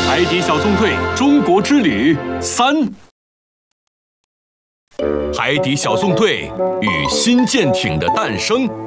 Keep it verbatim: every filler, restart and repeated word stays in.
海底小纵队中国之旅三：海底小纵队与新舰艇的诞生。